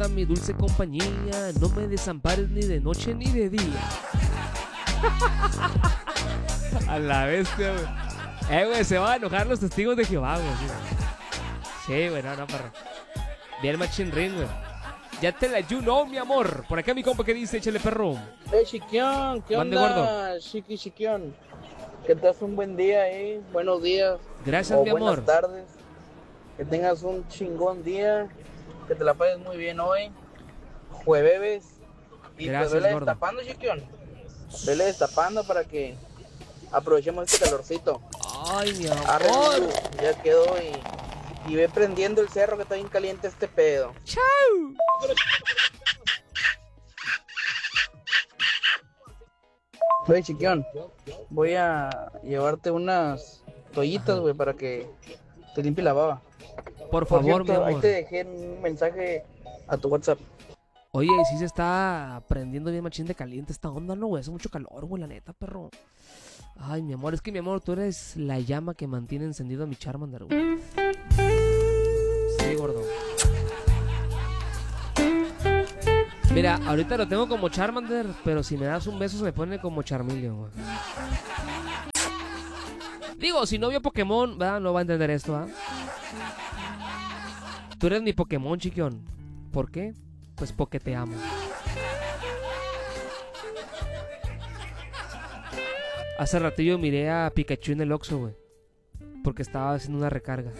recuerda mi dulce compañía, no me desampares ni de noche ni de día. A la bestia, güey. Güey, se van a enojar los testigos de Jehová, güey. Sí, güey, no, perro. Bien Machine Ring, güey. Ya te la you know, mi amor. Por acá mi compa que dice, échale perro. Chiquión, ¿qué Mande, onda? Chiquión. Que tengas un buen día, buenos días. Gracias, mi amor. Buenas tardes. Que tengas un chingón día. Que te la pases muy bien hoy. Jueves. Y gracias, pues vele gordo. destapando, Chiquión. Vele destapando para que aprovechemos este calorcito. Ay, mi Arre, amor. ya quedó y ve prendiendo el cerro que está bien caliente este pedo. ¡Chau! Oye, Chiquión, voy a llevarte unas toallitas, güey, para que te limpie la baba. Por favor, cierto, mi ahí amor. te dejé un mensaje a tu WhatsApp. Oye, sí se está prendiendo bien machín de caliente esta onda, ¿no, güey? Hace mucho calor, güey, la neta, perro. Ay, mi amor, es que mi amor, tú eres la llama que mantiene encendido a mi Charmander, güey. Sí, gordo. Mira, ahorita lo tengo como Charmander, pero si me das un beso se me pone como Charmeleon, güey. Digo, si no vio Pokémon, ¿verdad? No va a entender esto, ¿ah? Tú eres mi Pokémon, chiquión. ¿Por qué? Pues porque te amo. Hace ratillo miré a Pikachu en el Oxxo, güey. Porque estaba haciendo una recarga.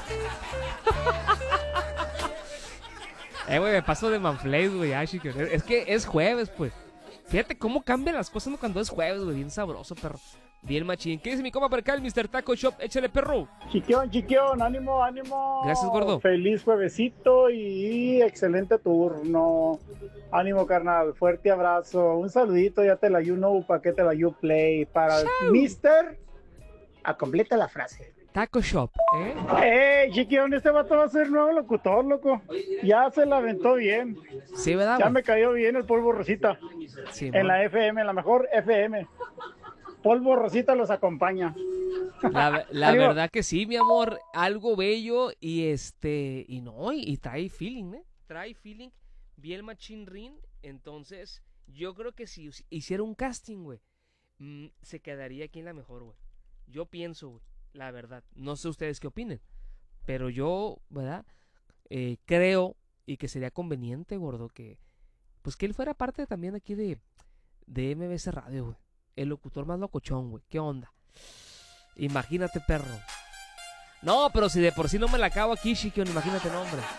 Güey, me paso de Manflays, güey. Es que es jueves, pues. Fíjate cómo cambian las cosas cuando es jueves, güey. Bien sabroso, perro. Bien machín. ¿Qué dice mi compa por acá, el Mr. Taco Shop? Échale, perro. Chiquión, ánimo. Gracias, gordo. Feliz juevesito y excelente turno. Ánimo, carnal. Fuerte abrazo. Un saludito, ya te la you know, pa' que te la you play. Para el Mister, completa la frase. Taco Shop, ¿eh? Chiquión, este vato va a ser nuevo locutor, loco. Ya se la aventó bien. Sí, ¿verdad? Ya me cayó bien el polvo Rosita. Sí, en la FM, en la mejor FM. Polvo Rosita los acompaña. La verdad que sí, mi amor. Algo bello y y trae feeling, ¿eh? Trae feeling. Bien Machine Ring. Entonces, yo creo que si hiciera un casting, güey, se quedaría aquí en la mejor, güey. Yo pienso, güey. La verdad, no sé ustedes qué opinen, pero yo, ¿verdad? Creo y que sería conveniente, gordo, que él fuera parte también aquí de MBC Radio, güey. El locutor más locochón, güey. ¿Qué onda? Imagínate, perro. No, pero si de por sí no me la acabo aquí, Chiquión, imagínate, no, hombre.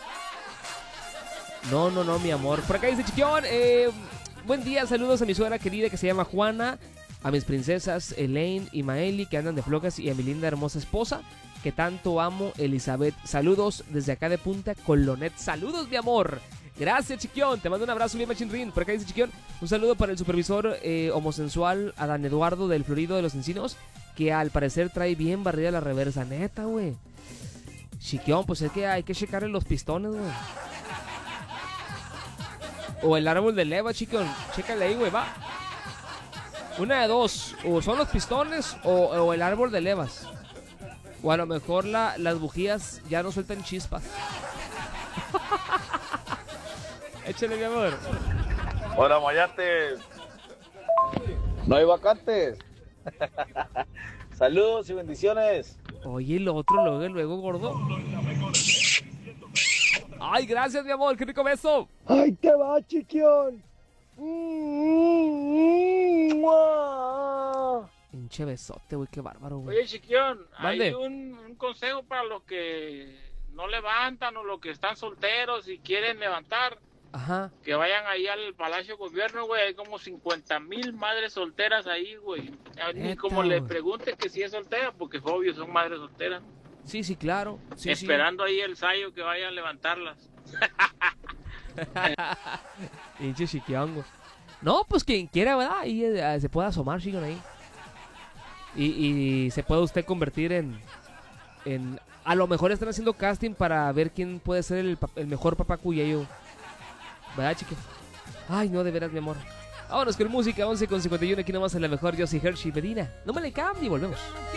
No, mi amor. Por acá dice Chiquión, buen día, saludos a mi suegra querida que se llama Juana. A mis princesas Elaine y Maeli que andan de flocas y a mi linda hermosa esposa que tanto amo, Elizabeth. Saludos desde acá de Punta Colonet. Saludos, mi amor. Gracias, Chiquión. Te mando un abrazo bien Machine Ring. Por acá dice Chiquión, un saludo para el supervisor homosensual Adán Eduardo del Florido de los Encinos, que al parecer trae bien barrida la reversa. Neta, güey. Chiquión, pues es que hay que checarle los pistones, güey. O el árbol de leva, Chiquión. Chécale ahí, güey, va. Una de dos, o son los pistones o el árbol de levas. O a lo mejor las bujías ya no sueltan chispas. Échale, mi amor. Hola, Mayates. No hay vacantes. Saludos y bendiciones. Oye, el otro, luego, gordo. Ay, gracias, mi amor, qué rico beso. Ay, te va, Chiquión. Pinche besote, güey, qué bárbaro, güey. Oye, Chiquión, Mande. hay un consejo para los que no levantan o los que están solteros y quieren levantar. Ajá. Que vayan ahí al Palacio Gobierno, güey. Hay como 50,000 madres solteras ahí, güey. Ni Neta, como le güey. preguntes que si es soltera, porque obvio son madres solteras. Sí, claro. Sí, Esperando ahí el sayo que vayan a levantarlas. Pinche Chiquión, no, pues quien quiera, ¿verdad? Ahí se puede asomar, Chiquión, ahí. Y se puede usted convertir en... A lo mejor están haciendo casting para ver quién puede ser el mejor papá cuyello. ¿Verdad, Chiquión? Ay, no, de veras, mi amor. Vámonos con música, 11:51, aquí nomás en la mejor. Yo soy Hershey Medina. No me le cambie, volvemos.